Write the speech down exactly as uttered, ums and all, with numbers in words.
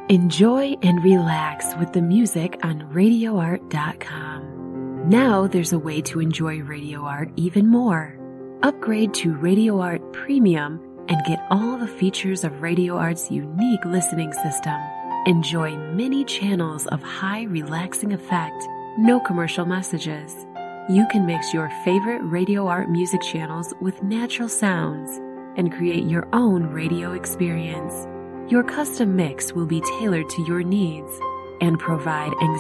Enjoy and relax with the music on radio art dot com. Now there's a way to enjoy Radio Art even more. Upgrade to Radio Art Premium and get all the features of Radio Art's unique listening system. Enjoy many channels of high relaxing effect, no commercial messages. You can mix your favorite Radio Art music channels with natural sounds and create your own radio experience. Your custom mix will be tailored to your needs and provide